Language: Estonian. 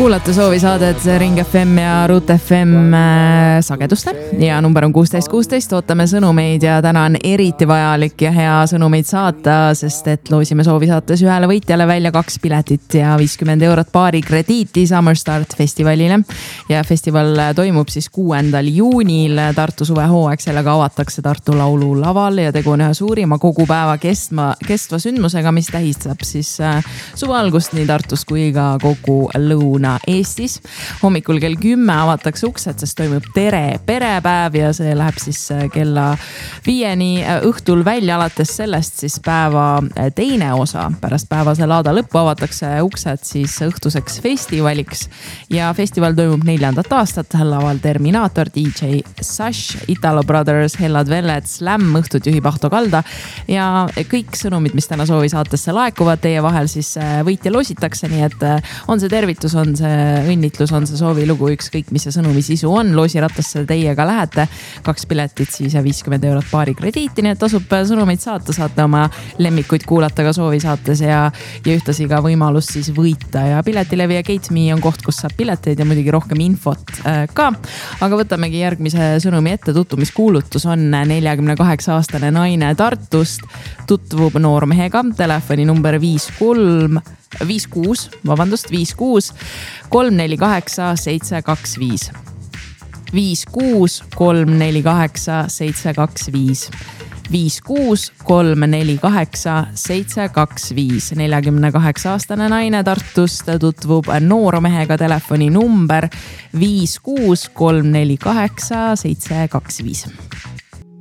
Kuulate soovisaadet Ring FM ja Ruut FM sagedustel ja number on 1616. Ootame sõnumeid ja täna on eriti vajalik ja hea sõnumeid saata, sest et loosime soovisaates ühele võitjale välja 2 piletit ja 50 eurot paari krediiti Summer Start festivalile. Ja festival toimub siis 6. juunil Tartu suvehooaeg, sellega avatakse Tartu laulu laval ja tegu on ühe suurima kogu päeva kestva sündmusega, mis tähistab siis suve algust nii Tartus kui ka kogu Lõuna-Eestis. Hommikul kell 10 avatakse uksed, sest toimub Tere perepäev ja see läheb siis kella 5-ni õhtul välja. Alates sellest siis päeva teine osa. Pärast päevase laada lõppu avatakse uksed siis õhtuseks festivaliks ja festival toimub 4. aastat. Laval Terminaator, DJ Sash, Italo Brothers, Hellad Vellet, Slam, õhtut juhib Ahto Kalda ja kõik sõnumid, mis täna soovisaatesse laekuvad teie vahel siis võitja loositakse, nii et on see tervitus, on see õnnitlus, on see soovilugu, ükskõik mis see sõnumi sisu on. Loosirattasse teiega lähete, 2 piletit siis ja 50 eurot paari krediiti, nii et tasub sõnumeid saata, saate oma lemmikuid kuulata ka soovisaates ja ühtlasi ka võimalus siis võita ja Piletilevi ja GateMe on koht, kus saab pileteid ja muidugi rohkem infot ka. Aga võtamegi järgmise sõnumi ette. Tutvumiskuulutus on 48-aastane naine Tartust, tutvub noormehega, telefoni number 56 348 725 56 348 725 56 348 725 48-aastane naine Tartust tutvub noormehega, telefoni number 56 348 725.